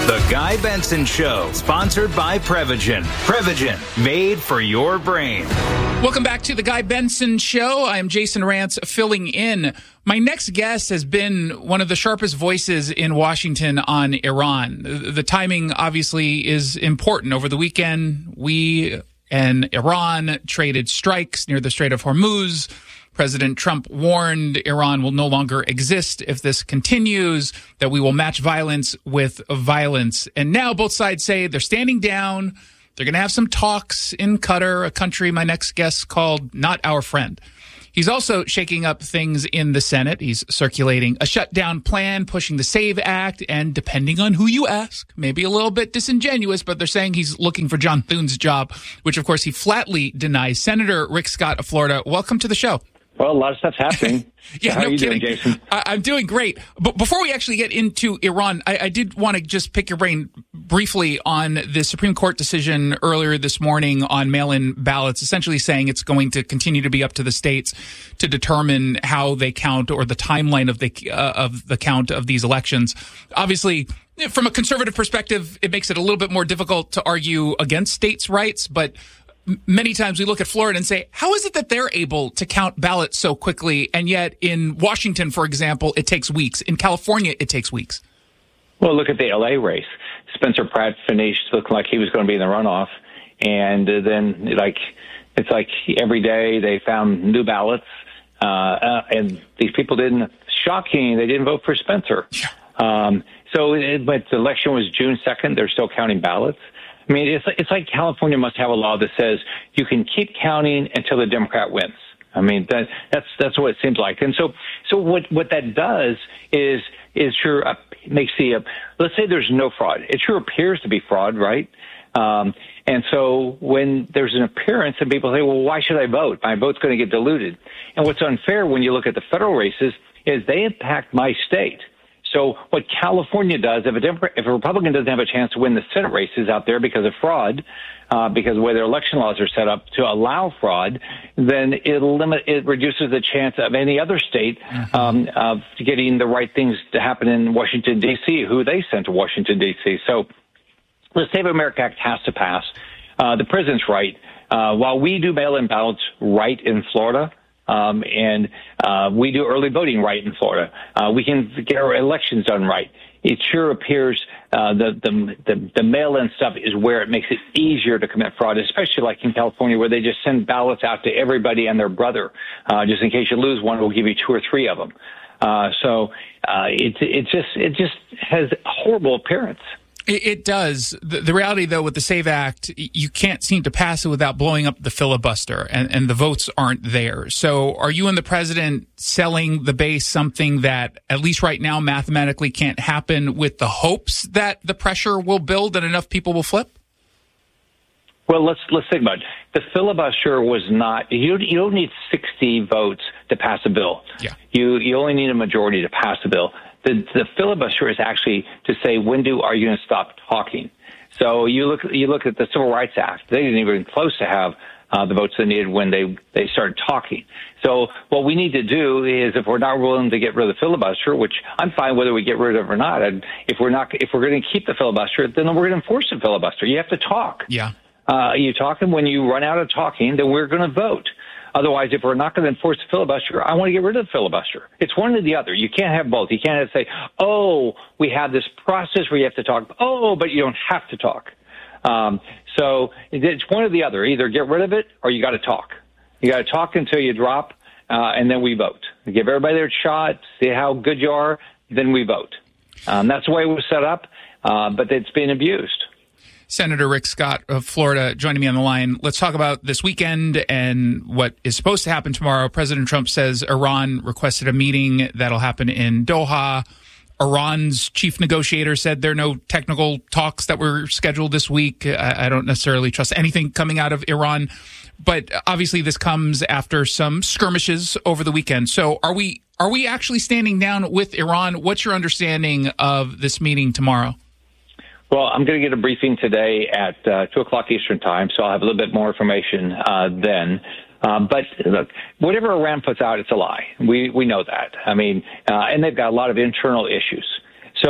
The Guy Benson Show, sponsored by Prevagen. Prevagen, made for your brain. Welcome back to The Guy Benson Show. I am Jason Rantz, filling in. My next guest has been one of the sharpest voices in Washington on Iran. The timing, obviously, is important. Over the weekend, we and Iran traded strikes near the Strait of Hormuz. President Trump warned Iran will no longer exist if this continues, that we will match violence with violence. And now both sides say they're standing down. They're going to have some talks in Qatar, a country my next guest called not our friend. He's also shaking up things in the Senate. He's circulating a shutdown plan, pushing the SAVE Act, and depending on who you ask, maybe a little bit disingenuous, but they're saying he's looking for John Thune's job, which, of course, he flatly denies. Senator Rick Scott of Florida, welcome to the show. Well, a lot of stuff's happening. Yeah, How no are you kidding. doing, Jason? I'm doing great. But before we actually get into Iran, I did want to just pick your brain briefly on the Supreme Court decision earlier this morning on mail-in ballots, essentially saying it's going to continue to be up to the states to determine how they count or the timeline of the count of these elections. Obviously, from a conservative perspective, it makes it a little bit more difficult to argue against states' rights, but many times we look at Florida and say, how is it that they're able to count ballots so quickly, and yet in Washington, for example, it takes weeks. In California, it takes weeks. Well, look at the L.A. race. Spencer Pratt finished looking like he was going to be in the runoff, and then it's like every day they found new ballots, and these people didn't. Shocking, they didn't vote for Spencer. But the election was June 2nd. They're still counting ballots. I mean, it's like California must have a law that says you can keep counting until the Democrat wins. I mean, that's what it seems like. And so what that does is sure makes let's say there's no fraud. It sure appears to be fraud, right? And so when there's an appearance and people say, well, why should I vote? My vote's going to get diluted. And what's unfair when you look at the federal races is they impact my state. So what California does, if a Republican doesn't have a chance to win the Senate races out there because of fraud, because the way their election laws are set up to allow fraud, then it reduces the chance of any other state of getting the right things to happen in Washington, D.C., who they sent to Washington, D.C. So the Save America Act has to pass. The president's right. While we do mail-in ballots right in Florida, and we do early voting right in Florida, we can get our elections done right. It sure appears the mail-in stuff is where it makes it easier to commit fraud, especially like in California, where they just send ballots out to everybody and their brother. Just in case you lose one, we'll give you 2 or 3 of them. It just has a horrible appearance. It does. The reality, though, with the SAVE Act, you can't seem to pass it without blowing up the filibuster, and the votes aren't there. So are you and the president selling the base something that, at least right now, mathematically can't happen with the hopes that the pressure will build and enough people will flip? Well, let's think about it. The filibuster was not. You don't need 60 votes to pass a bill. Yeah. You only need a majority to pass a bill. The filibuster is actually to say, are you going to stop talking? So you look at the Civil Rights Act. They didn't even close to have the votes they needed when they started talking. So what we need to do is, if we're not willing to get rid of the filibuster, which I'm fine whether we get rid of it or not, and if we're going to keep the filibuster, then we're going to enforce the filibuster. You have to talk. Yeah. You talk, and when you run out of talking, then we're going to vote. Otherwise, if we're not going to enforce the filibuster, I want to get rid of the filibuster. It's one or the other. You can't have both. You can't say, we have this process where you have to talk. But you don't have to talk. So it's one or the other. Either get rid of it or you got to talk. You got to talk until you drop, and then we vote. We give everybody their shot, see how good you are, then we vote. That's the way it was set up, but it's been abused. Senator Rick Scott of Florida joining me on the line. Let's talk about this weekend and what is supposed to happen tomorrow. President Trump says Iran requested a meeting that'll happen in Doha. Iran's chief negotiator said there are no technical talks that were scheduled this week. I don't necessarily trust anything coming out of Iran, but obviously this comes after some skirmishes over the weekend. So are we actually standing down with Iran? What's your understanding of this meeting tomorrow? Well, I'm going to get a briefing today at 2 o'clock Eastern time, so I'll have a little bit more information then. But look, whatever Iran puts out, it's a lie. We know that. I mean, and they've got a lot of internal issues. So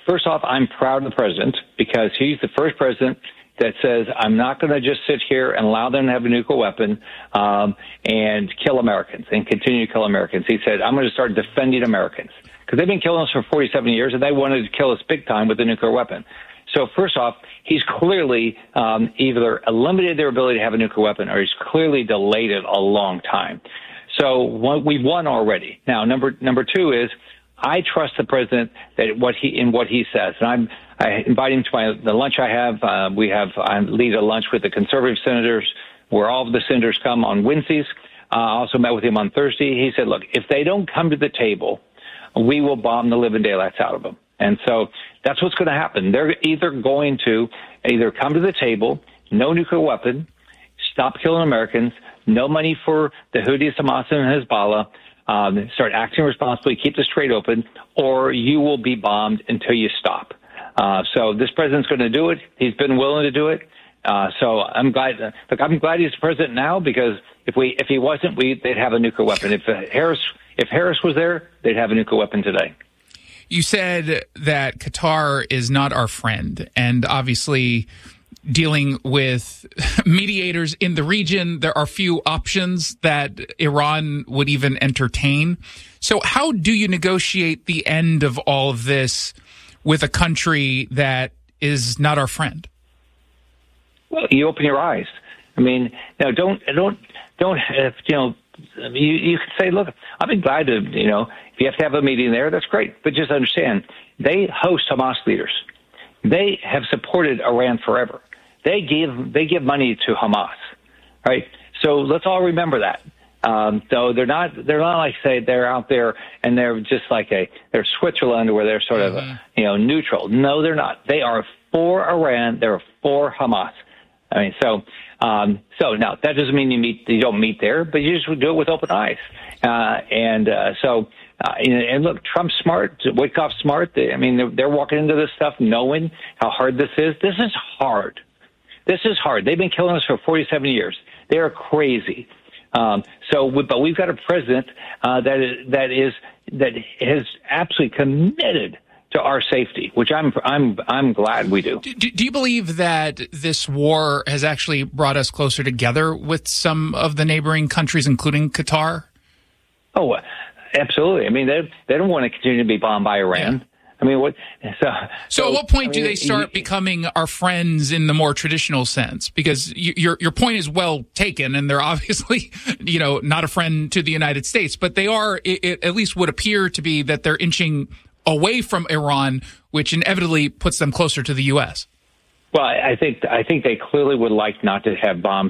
first off, I'm proud of the president because he's the first president that says, I'm not going to just sit here and allow them to have a nuclear weapon and kill Americans and continue to kill Americans. He said, I'm going to start defending Americans because they've been killing us for 47 years and they wanted to kill us big time with a nuclear weapon. So first off, he's clearly either eliminated their ability to have a nuclear weapon or he's clearly delayed it a long time. So we've won already. Now, number two is I trust the president that what he says, and I invite him to the lunch I have. I lead a lunch with the conservative senators where all of the senators come on Wednesdays. I also met with him on Thursday. He said, look, if they don't come to the table, we will bomb the living daylights out of them. And so that's what's going to happen. They're either going to come to the table, no nuclear weapon, stop killing Americans, no money for the Houthis, Hamas, and Hezbollah, start acting responsibly, keep the Strait open, or you will be bombed until you stop. So this president's going to do it. He's been willing to do it. So I'm glad. Look, I'm glad he's the president now because if he wasn't, they'd have a nuclear weapon. If Harris was there, they'd have a nuclear weapon today. You said that Qatar is not our friend, and obviously dealing with mediators in the region, there are few options that Iran would even entertain. So how do you negotiate the end of all of this with a country that is not our friend? Well, you open your eyes. I mean, don't. You can say, look, I'd be glad to, if you have to have a meeting there, that's great. But just understand, they host Hamas leaders. They have supported Iran forever. They give money to Hamas, right? So let's all remember that. So they're not like, say, they're out there and they're just like they're Switzerland where they're sort of, neutral. No, they're not. They are for Iran. They're for Hamas. I mean, so now that doesn't mean you don't meet there, but you just do it with open eyes. And look, Trump's smart, Witkoff's smart. They're walking into this stuff knowing how hard this is. This is hard. This is hard. They've been killing us for 47 years. They are crazy. But we've got a president that is absolutely committed to our safety, which I'm glad we do. Do you believe that this war has actually brought us closer together with some of the neighboring countries, including Qatar? Oh, absolutely. I mean, they don't want to continue to be bombed by Iran. Yeah. I mean, So at what point do they start becoming our friends in the more traditional sense? Because your point is well taken, and they're obviously, not a friend to the United States, but they are. It at least would appear to be that they're inching away from Iran, which inevitably puts them closer to the U.S. Well, I think they clearly would like not to have bombs,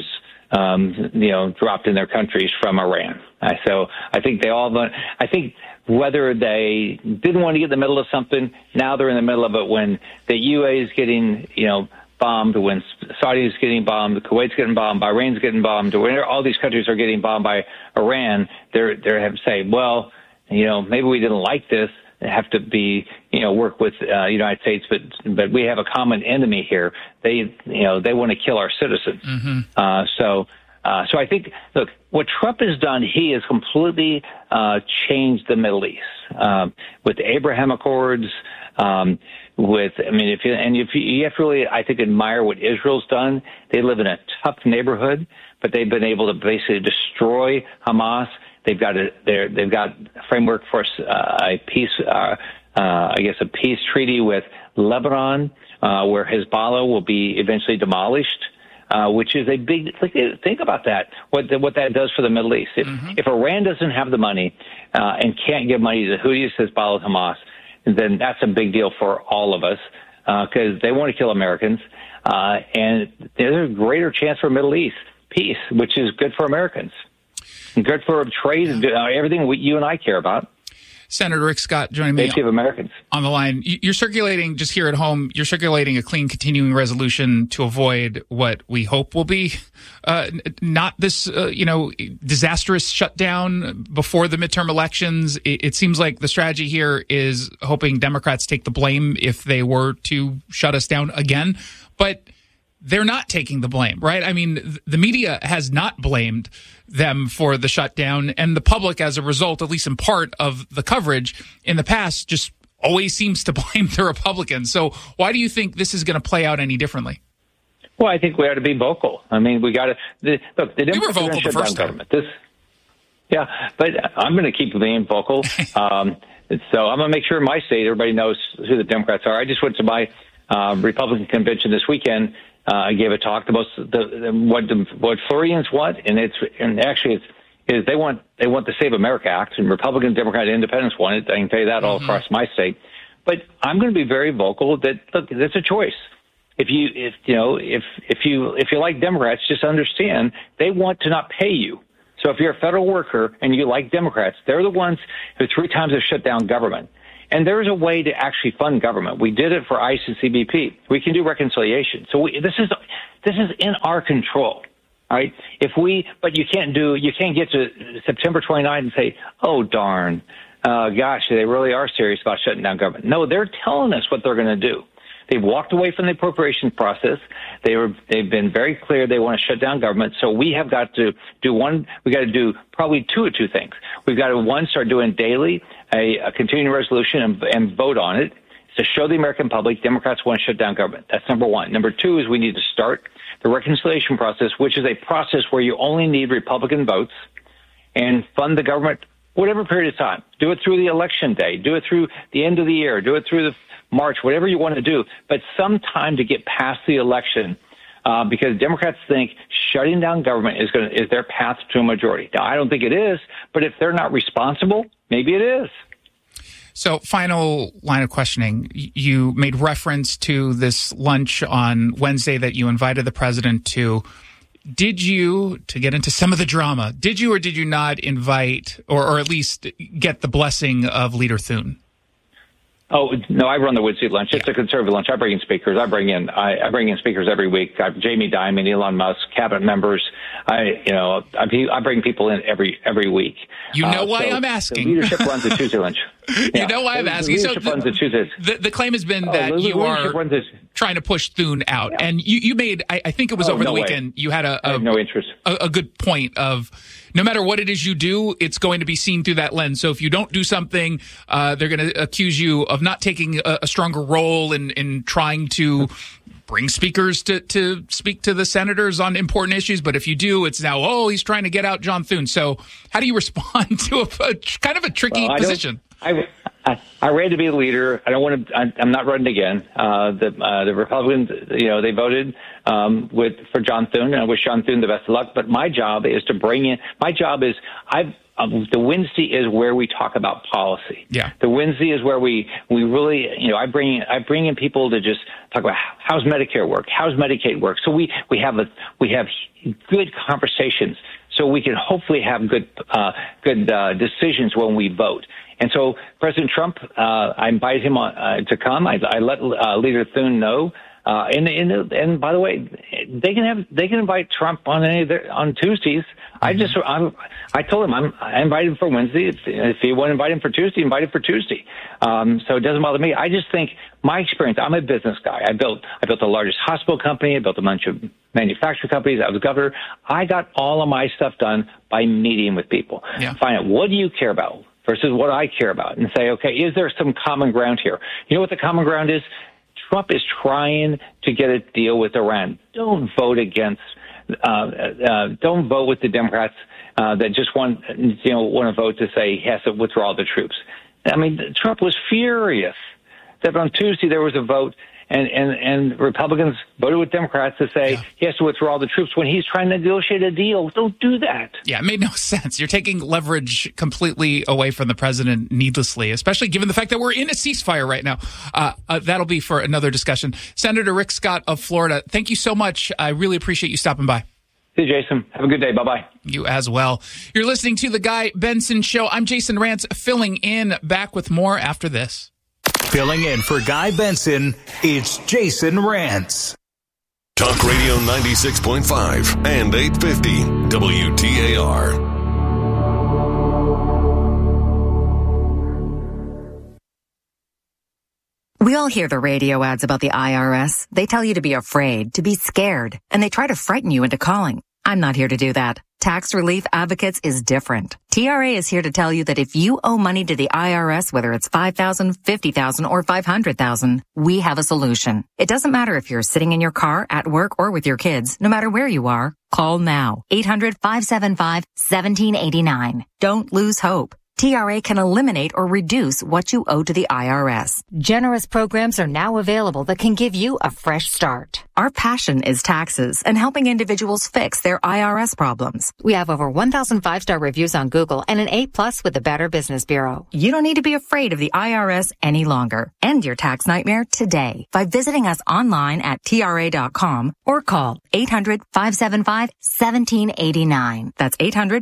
dropped in their countries from Iran. So I think I think whether they didn't want to get in the middle of something, now they're in the middle of it when the UAE is getting, bombed, when Saudi is getting bombed, Kuwait's getting bombed, Bahrain's getting bombed, when all these countries are getting bombed by Iran, they're having to say, well, maybe we didn't like this. Have to be, work with United States, but we have a common enemy here. They want to kill our citizens. Mm-hmm. So I think, look, what Trump has done, he has completely changed the Middle East with the Abraham Accords. If you have to really, I think, admire what Israel's done. They live in a tough neighborhood, but they've been able to basically destroy Hamas. They've got a framework for a peace, a peace treaty with Lebanon, where Hezbollah will be eventually demolished, which is a big. Think about that. What that does for the Middle East. If Iran doesn't have the money and can't give money to the Houthis, Hezbollah, Hamas, then that's a big deal for all of us because they want to kill Americans, and there's a greater chance for Middle East peace, which is good for Americans. Good for trade, everything you and I care about. Senator Rick Scott joining me of Americans on the line. You're circulating, just here at home, you're circulating a clean continuing resolution to avoid what we hope will be not this, disastrous shutdown before the midterm elections. It seems like the strategy here is hoping Democrats take the blame if they were to shut us down again. But they're not taking the blame, right? I mean, the media has not blamed them for the shutdown, and the public, as a result, at least in part of the coverage in the past, just always seems to blame the Republicans. So why do you think this is going to play out any differently? Well, I think we ought to be vocal. I mean, we got to look. The we were vocal the first time. Yeah, but I'm going to keep being vocal. So I'm going to make sure in my state everybody knows who the Democrats are. I just went to my Republican convention this weekend. I gave a talk about what Floridians want, and actually they want the Save America Act, and Republican, Democrat, Independents want it. I can tell you that all across my state. But I'm going to be very vocal that look, it's a choice. If you like Democrats, just understand they want to not pay you. So if you're a federal worker and you like Democrats, they're the ones who 3 times have shut down government. And there is a way to actually fund government. We did it for ICE and CBP. We can do reconciliation. So this is in our control. All right. But you can't get to September 29th and say, oh, darn, gosh, they really are serious about shutting down government. No, they're telling us what they're going to do. They've walked away from the appropriations process. They've been very clear they want to shut down government. So we have got to do one. We got to do probably two things. We've got to start doing daily a continuing resolution and vote on it to show the American public Democrats want to shut down government. That's number one. Number two is we need to start the reconciliation process, which is a process where you only need Republican votes and fund the government whatever period of time. Do it through the election day. Do it through the end of the year. Do it through the March, whatever you want to do, but some time to get past the election, because Democrats think shutting down government is their path to a majority. Now, I don't think it is, but if they're not responsible, maybe it is. So, final line of questioning. You made reference to this lunch on Wednesday that you invited the president to. Did you, to get into some of the drama, did you or did you not invite or at least get the blessing of Leader Thune? Oh, no, I run the Wood Seat lunch. It's a conservative lunch. I bring in speakers. I bring in speakers every week. I have Jamie Dimon, Elon Musk, cabinet members. I bring people in every week. You know why I'm asking. The leadership runs the Tuesday lunch. Yeah. You know why I'm asking. So the claim has been that you are trying to push Thune out. Yeah. And you made, I think it was over the weekend, you had I have no interest. A good point of no matter what it is you do, it's going to be seen through that lens. So if you don't do something, they're going to accuse you of not taking a stronger role in trying to bring speakers to speak to the senators on important issues. But if you do, it's now, he's trying to get out John Thune. So how do you respond to a kind of a tricky position? I ran to be the leader. I don't want to. I'm not running again. The Republicans, they voted for John Thune, and I wish John Thune the best of luck. But my job is to bring in. My job is the Wednesday is where we talk about policy. Yeah. The Wednesday is where we really, I bring in people to just talk about how's Medicare work, how's Medicaid work. So we have good conversations, so we can hopefully have good decisions when we vote. And so President Trump, I invited him to come. I let Leader Thune know. And by the way, they can invite Trump on Tuesdays. I told him I invited him for Wednesday. If you want to invite him for Tuesday, invite him for Tuesday. So it doesn't bother me. I just think my experience. I'm a business guy. I built the largest hospital company. I built a bunch of manufacturing companies. I was governor. I got all of my stuff done by meeting with people. Yeah. Find out what do you care about versus what I care about, and say, okay, is there some common ground here? You know what the common ground is? Trump is trying to get a deal with Iran. Don't vote don't vote with the Democrats that just want to vote to say he has to withdraw the troops. I mean, Trump was furious that on Tuesday there was a vote and Republicans voted with Democrats to say he has to withdraw the troops when he's trying to negotiate a deal. Don't do that. Yeah, it made no sense. You're taking leverage completely away from the president needlessly, especially given the fact that we're in a ceasefire right now. That'll be for another discussion. Senator Rick Scott of Florida, thank you so much. I really appreciate you stopping by. See you, Jason. Have a good day. Bye-bye. You as well. You're listening to The Guy Benson Show. I'm Jason Rantz, filling in. Back with more after this. Filling in for Guy Benson, it's Jason Rantz. Talk Radio 96.5 and 850 WTAR. We all hear the radio ads about the IRS. They tell you to be afraid, to be scared, and they try to frighten you into calling. I'm not here to do that. Tax Relief Advocates is different. TRA is here to tell you that if you owe money to the IRS, whether it's $5,000, $50,000, or $500,000, we have a solution. It doesn't matter if you're sitting in your car, at work, or with your kids. No matter where you are, call now. 800-575-1789. Don't lose hope. TRA can eliminate or reduce what you owe to the IRS. Generous programs are now available that can give you a fresh start. Our passion is taxes and helping individuals fix their IRS problems. We have over 1,000 5-star reviews on Google and an A+ with the Better Business Bureau. You don't need to be afraid of the IRS any longer. End your tax nightmare today by visiting us online at TRA.com or call 800-575-1789. That's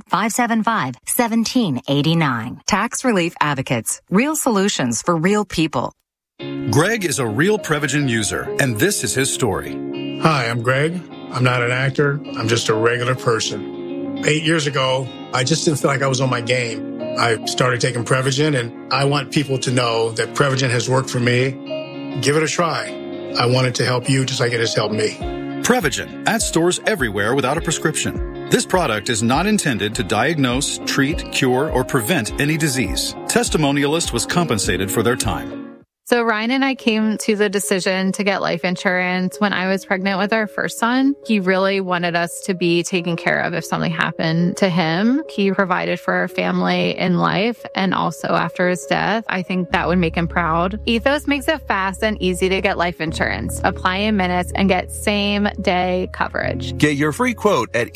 800-575-1789. Tax Relief Advocates. Real solutions for real people. Greg is a real Prevagen user, and this is his story. Hi, I'm Greg. I'm not an actor. I'm just a regular person. 8 years ago, I just didn't feel like I was on my game. I started taking Prevagen, and I want people to know that Prevagen has worked for me. Give it a try. I want it to help you just like it has helped me. Prevagen, at stores everywhere without a prescription. This product is not intended to diagnose, treat, cure, or prevent any disease. Testimonialist was compensated for their time. So Ryan and I came to the decision to get life insurance when I was pregnant with our first son. He really wanted us to be taken care of if something happened to him. He provided for our family in life and also after his death. I think that would make him proud. Ethos makes it fast and easy to get life insurance. Apply in minutes and get same-day coverage. Get your free quote at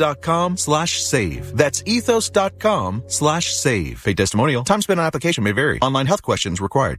ethos.com/save. That's ethos.com/save. Pay testimonial. Time spent on application may vary. Online health questions required.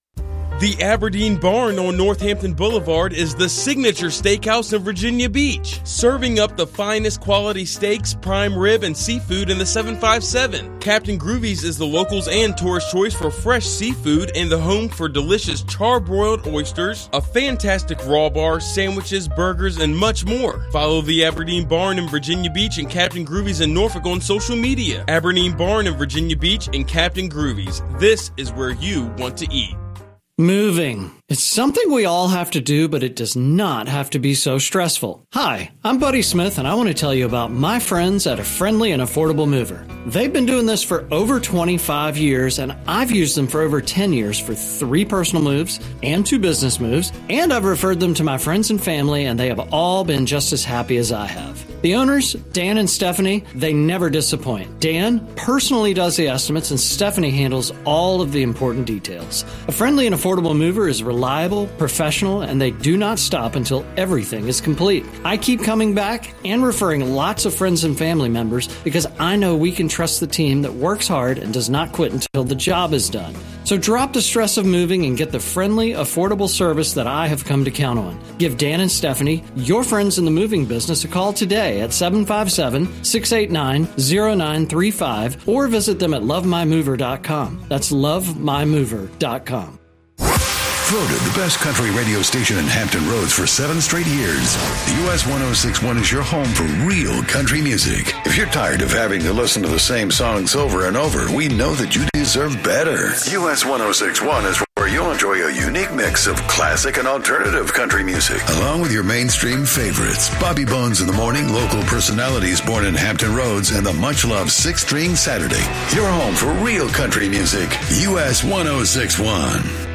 The Aberdeen Barn on Northampton Boulevard is the signature steakhouse in Virginia Beach, serving up the finest quality steaks, prime rib, and seafood in the 757. Captain Groovy's is the locals and tourist choice for fresh seafood and the home for delicious charbroiled oysters, a fantastic raw bar, sandwiches, burgers, and much more. Follow the Aberdeen Barn in Virginia Beach and Captain Groovy's in Norfolk on social media. Aberdeen Barn in Virginia Beach and Captain Groovy's. This is where you want to eat. Moving. It's something we all have to do, but it does not have to be so stressful. Hi, I'm Buddy Smith, and I want to tell you about my friends at A Friendly and Affordable Mover. They've been doing this for over 25 years, and I've used them for over 10 years for 3 personal moves and 2 business moves, and I've referred them to my friends and family, and they have all been just as happy as I have. The owners, Dan and Stephanie, they never disappoint. Dan personally does the estimates, and Stephanie handles all of the important details. A Friendly and Affordable Mover is reliable, professional, and they do not stop until everything is complete. I keep coming back and referring lots of friends and family members because I know we can trust the team that works hard and does not quit until the job is done. So drop the stress of moving and get the friendly, affordable service that I have come to count on. Give Dan and Stephanie, your friends in the moving business, a call today at 757-689-0935 or visit them at lovemymover.com. That's lovemymover.com. Voted the best country radio station in Hampton Roads for 7 straight years. US 106.1 is your home for real country music. If you're tired of having to listen to the same songs over and over, we know that you deserve better. US 106.1 is where you'll enjoy a unique mix of classic and alternative country music, along with your mainstream favorites. Bobby Bones in the Morning, local personalities born in Hampton Roads, and the much-loved 6-String Saturday. Your home for real country music. US 106.1.